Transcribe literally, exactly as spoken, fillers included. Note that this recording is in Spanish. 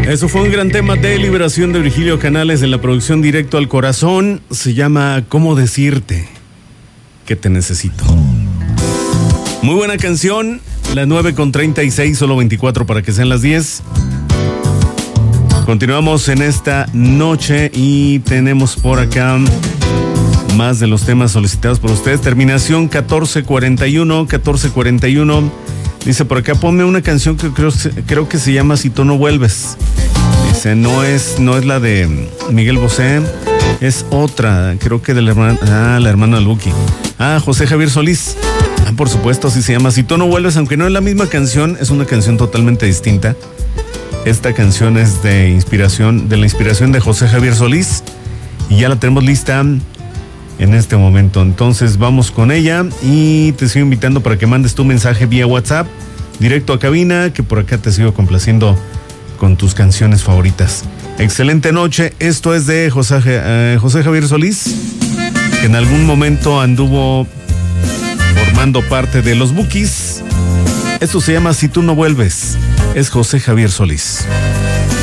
Eso fue un gran tema de Liberación de Virgilio Canales en la producción Directo al Corazón. Se llama ¿Cómo decirte que te necesito? Muy buena canción. Las nueve con treinta y seis, solo veinticuatro para que sean las diez. Continuamos en esta noche y tenemos por acá más de los temas solicitados por ustedes. Terminación catorce cuarenta y uno, catorce cuarenta y uno. Dice por acá, ponme una canción que creo, creo que se llama Si tú no vuelves. Dice, no es, no es la de Miguel Bosé, es otra, creo que de la hermana, ah, la hermana Luqui. Ah, José Javier Solís. Ah, por supuesto, así se llama Si tú no vuelves, aunque no es la misma canción, es una canción totalmente distinta. Esta canción es de inspiración, de la inspiración de José Javier Solís, y ya la tenemos lista en este momento. Entonces vamos con ella y te sigo invitando para que mandes tu mensaje vía WhatsApp directo a cabina, que por acá te sigo complaciendo con tus canciones favoritas. Excelente noche. Esto es de José, eh, José Javier Solís, que en algún momento anduvo formando parte de los Bukis. Esto se llama Si tú no vuelves. Es José Javier Solís.